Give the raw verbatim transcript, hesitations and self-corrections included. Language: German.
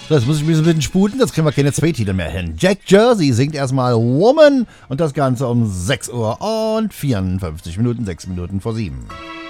So, jetzt muss ich mich so ein bisschen sputen, jetzt kriegen wir keine zwei Titel mehr hin. Jack Jersey singt erstmal Woman und das Ganze um sechs Uhr und vierundfünfzig Minuten, sechs Minuten vor sieben.